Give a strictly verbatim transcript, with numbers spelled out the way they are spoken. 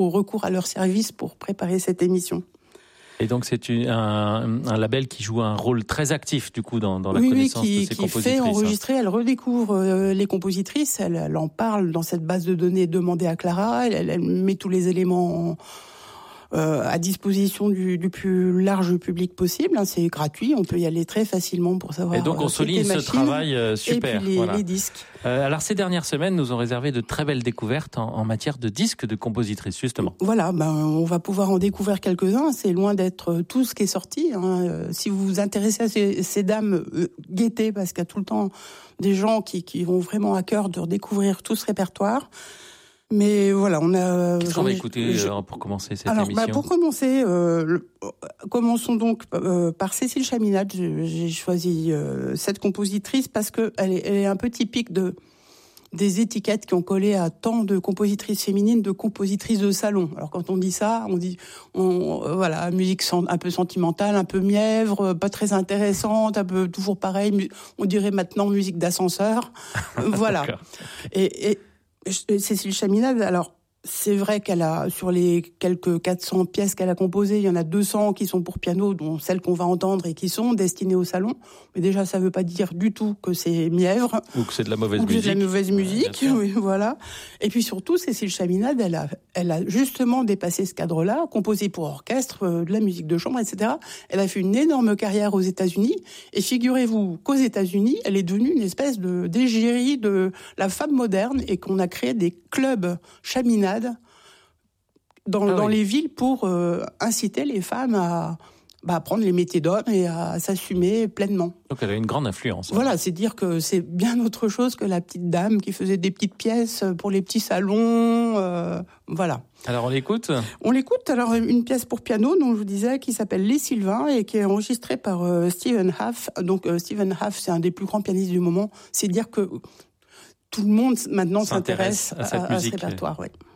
au recours à leur service pour préparer cette émission. Et donc c'est une, un, un label qui joue un rôle très actif du coup dans, dans la oui, connaissance oui, qui, de ces qui compositrices. Fait enregistrer, elle redécouvre euh, les compositrices, elle, elle en parle dans cette base de données demandée à Clara, elle, elle met tous les éléments en, euh, à disposition du, du plus large public possible. Hein, c'est gratuit, on peut y aller très facilement pour savoir. Et donc on euh, souligne ce travail euh, super. Et puis les, voilà. les disques. Euh, alors ces dernières semaines nous ont réservé de très belles découvertes en, en matière de disques de compositrices justement. Voilà, ben on va pouvoir en découvrir quelques-uns. C'est loin d'être tout ce qui est sorti. Hein. Euh, si vous vous intéressez à ces, ces dames, euh, guettez parce qu'il y a tout le temps des gens qui, qui ont vraiment à cœur de redécouvrir tout ce répertoire. Mais voilà, on a. Qu'est-ce qu'on va écouter je... pour commencer cette Alors, émission ? Bah, pour commencer, euh, le... commençons donc euh, par Cécile Chaminade. J'ai choisi euh, cette compositrice parce que elle est, elle est un peu typique de des étiquettes qui ont collé à tant de compositrices féminines, de compositrices de salon. Alors quand on dit ça, on dit on, euh, voilà, musique un peu sentimentale, un peu mièvre, pas très intéressante, un peu toujours pareil. On dirait maintenant musique d'ascenseur. Voilà. Et, et Cécile Chaminade, alors c'est vrai qu'elle a, sur les quelques quatre cents pièces qu'elle a composées, il y en a deux cents qui sont pour piano, dont celles qu'on va entendre et qui sont destinées au salon. Mais déjà, ça veut pas dire du tout que c'est mièvre. Ou que c'est de la mauvaise ou que musique. c'est de la mauvaise musique, euh, oui, voilà. Et puis surtout, Cécile Chaminade, elle a, elle a justement dépassé ce cadre-là, composé pour orchestre, euh, de la musique de chambre, et cetera. Elle a fait une énorme carrière aux États-Unis. Et figurez-vous qu'aux États-Unis, elle est devenue une espèce de d'égérie de la femme moderne et qu'on a créé des clubs Chaminade dans, ah dans oui. les villes pour euh, inciter les femmes à, bah, à prendre les métiers d'hommes et à s'assumer pleinement. Donc elle a une grande influence. Voilà, c'est dire que c'est bien autre chose que la petite dame qui faisait des petites pièces pour les petits salons. Euh, voilà. Alors on l'écoute ? On l'écoute. Alors une pièce pour piano, dont je vous disais, qui s'appelle Les Sylvains et qui est enregistrée par euh, Stephen Haff. Donc euh, Stephen Haff, c'est un des plus grands pianistes du moment. C'est dire que tout le monde maintenant s'intéresse, s'intéresse à, à, à ce répertoire. Ouais.